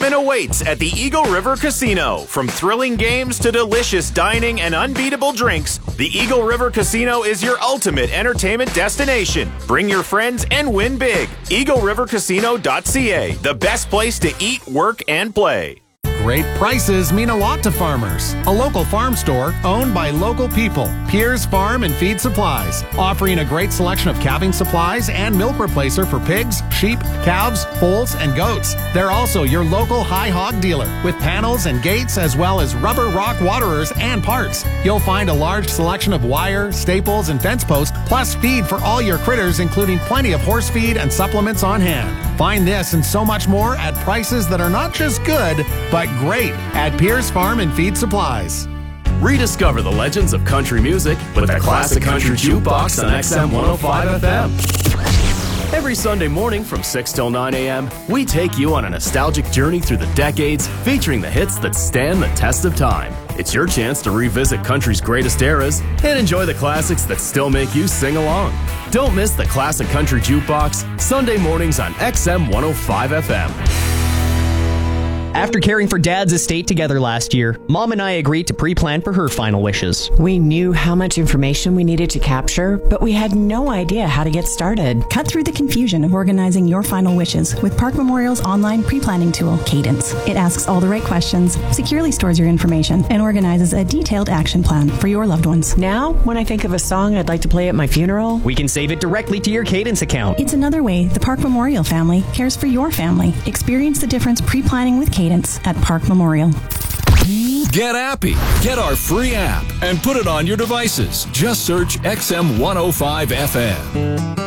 excitement awaits at the Eagle River Casino. From thrilling games to delicious dining and unbeatable drinks, the Eagle River Casino is your ultimate entertainment destination. Bring your friends and win big. EagleRiverCasino.ca, the best place to eat, work, and play. Great prices mean a lot to farmers. A local farm store owned by local people. Pierce Farm and Feed Supplies, offering a great selection of calving supplies and milk replacer for pigs, sheep, calves, foals, and goats. They're also your local high hog dealer with panels and gates as well as rubber rock waterers and parts. You'll find a large selection of wire, staples, and fence posts, plus feed for all your critters, including plenty of horse feed and supplements on hand. Find this and so much more at prices that are not just good, but great at Pierce Farm and Feed Supplies. Rediscover the legends of country music with the Classic Country Jukebox on XM 105 FM. Every Sunday morning from 6 till 9 a.m., we take you on a nostalgic journey through the decades, featuring the hits that stand the test of time. It's your chance to revisit country's greatest eras and enjoy the classics that still make you sing along. Don't miss the Classic Country Jukebox, Sunday mornings on XM 105 FM. After caring for Dad's estate together last year, Mom and I agreed to pre-plan for her final wishes. We knew how much information we needed to capture, but we had no idea how to get started. Cut through the confusion of organizing your final wishes with Park Memorial's online pre-planning tool, Cadence. It asks all the right questions, securely stores your information, and organizes a detailed action plan for your loved ones. Now, when I think of a song I'd like to play at my funeral, we can save it directly to your Cadence account. It's another way the Park Memorial family cares for your family. Experience the difference pre-planning with Cadence at Park Memorial. Get Appy. Get our free app and put it on your devices. Just search XM 105 FM.